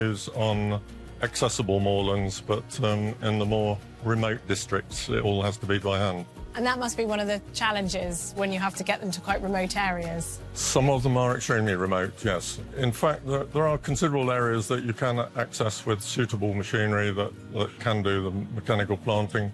Is on accessible moorlands, but in the more remote districts, it all has to be by hand. And that must be one of the challenges when you have to get them to quite remote areas. Some of them are extremely remote, yes. In fact, there are considerable areas that you can access with suitable machinery that can do the mechanical planting.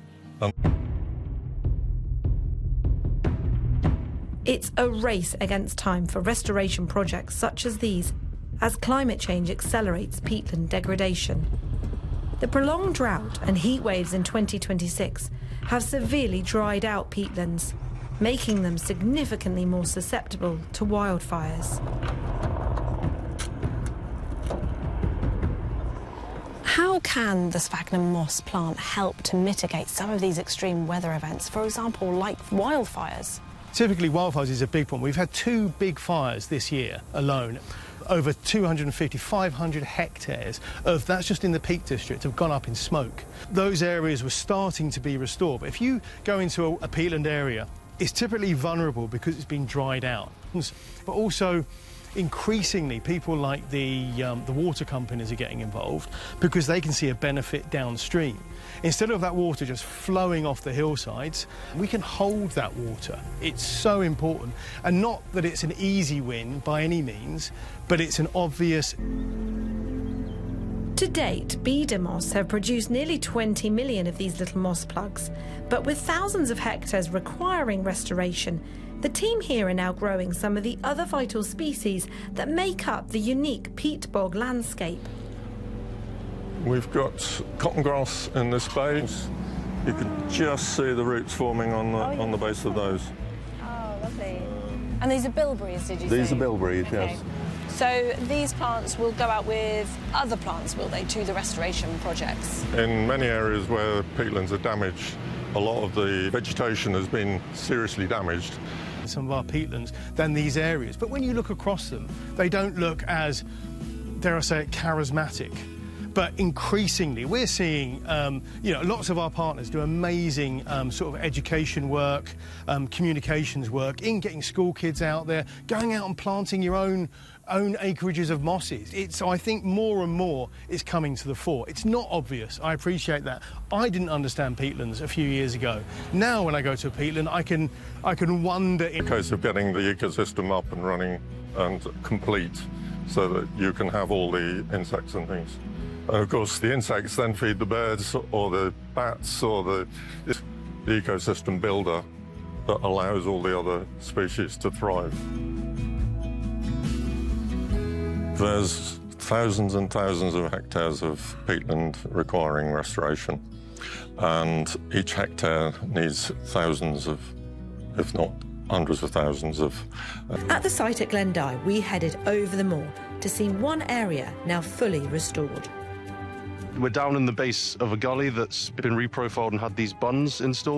It's a race against time for restoration projects such as these, as climate change accelerates peatland degradation. The prolonged drought and heat waves in 2026 have severely dried out peatlands, making them significantly more susceptible to wildfires. How can the sphagnum moss plant help to mitigate some of these extreme weather events, for example, like wildfires? Typically, wildfires is a big problem. We've had 2 big fires this year alone. Over 250, 500 hectares of, that's just in the Peak District, have gone up in smoke. Those areas were starting to be restored. But if you go into a peatland area, it's typically vulnerable because it's been dried out. But also, increasingly, people like the water companies are getting involved because they can see a benefit downstream. Instead of that water just flowing off the hillsides, we can hold that water. It's so important. And not that it's an easy win by any means, but it's an obvious... To date, Beda Moss have produced nearly 20 million of these little moss plugs, but with thousands of hectares requiring restoration, the team here are now growing some of the other vital species that make up the unique peat bog landscape. We've got cotton grass in this bay. You can just see the roots forming on the base of those. Oh, lovely. And these are bilberries, did you say? These are bilberries, okay. yes. So these plants will go out with other plants, will they, to the restoration projects? In many areas where peatlands are damaged, a lot of the vegetation has been seriously damaged. Some of our peatlands than these areas. But when you look across them, they don't look as, dare I say it, charismatic. But increasingly, we're seeing, lots of our partners do amazing sort of education work, communications work, in getting school kids out there, going out and planting your own acreages of mosses. So I think more and more is coming to the fore. It's not obvious, I appreciate that. I didn't understand peatlands a few years ago. Now when I go to a peatland, I can wonder... In the case of getting the ecosystem up and running and complete so that you can have all the insects and things. And of course, the insects then feed the birds or the bats or the ecosystem builder that allows all the other species to thrive. There's thousands and thousands of hectares of peatland requiring restoration, and each hectare needs thousands of, if not hundreds of thousands of... At the site at Glendive, we headed over the moor to see one area now fully restored. We're down in the base of a gully that's been reprofiled and had these bunds installed.